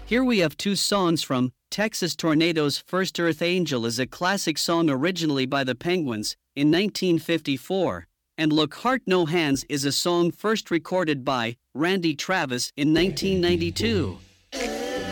Here we have two songs from Texas Tornadoes. First, Earth Angel is a classic song originally by the Penguins in 1954, and Look Heart No Hands is a song first recorded by Randy Travis in 1992.